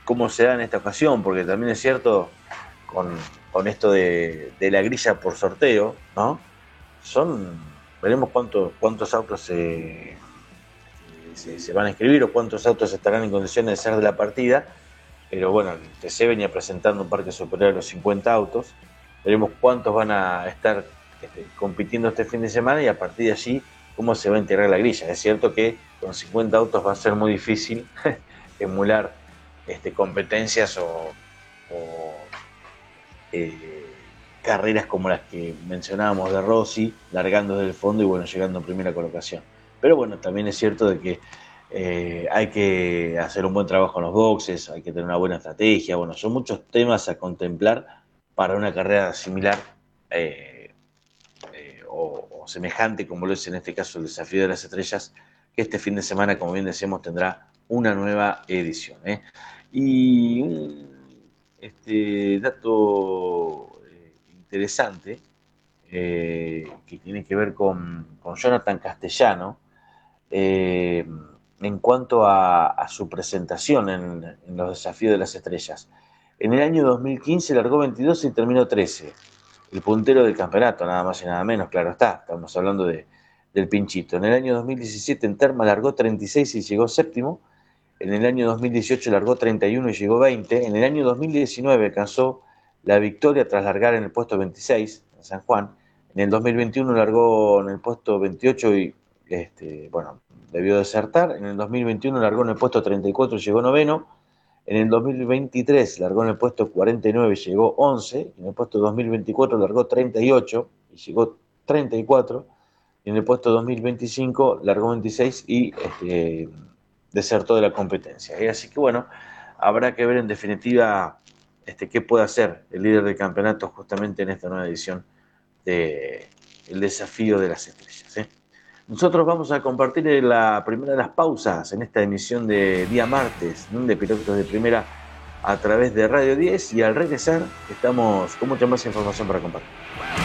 cómo se da en esta ocasión, porque también es cierto con, con esto de la grilla por sorteo, ¿no? Son, veremos cuántos autos se van a inscribir o cuántos autos estarán en condiciones de ser de la partida, pero bueno, el TC venía presentando un parque superior a los 50 autos, veremos cuántos van a estar compitiendo este fin de semana y a partir de allí cómo se va a integrar la grilla. Es cierto que con 50 autos va a ser muy difícil emular competencias o carreras como las que mencionábamos de Rossi, largando desde el fondo y bueno, llegando en primera colocación. Pero bueno, también es cierto de que hay que hacer un buen trabajo en los boxes, hay que tener una buena estrategia, bueno, son muchos temas a contemplar para una carrera similar o semejante como lo es en este caso el Desafío de las Estrellas, que este fin de semana, como bien decíamos, tendrá una nueva edición. Y un dato interesante que tiene que ver con Jonathan Castellano, eh, en cuanto a su presentación en los Desafíos de las Estrellas. En el año 2015 largó 22 y terminó 13. El puntero del campeonato, nada más y nada menos, claro está. Estamos hablando del Pinchito. En el año 2017 en Terma largó 36 y llegó séptimo. En el año 2018 largó 31 y llegó 20. En el año 2019 alcanzó la victoria tras largar en el puesto 26 en San Juan. En el 2021 largó en el puesto 28 y bueno, debió desertar. En el 2021 largó en el puesto 34 y llegó noveno. En el 2023 largó en el puesto 49 y llegó 11. En el puesto 2024 largó 38 y llegó 34. Y en el puesto 2025 largó 26 y desertó de la competencia. Así que bueno, habrá que ver en definitiva qué puede hacer el líder del campeonato justamente en esta nueva edición de El Desafío de las Estrellas. Nosotros vamos a compartir la primera de las pausas en esta emisión de día martes, de Pilotos de Primera a través de Radio 10 y al regresar estamos con mucha más información para compartir.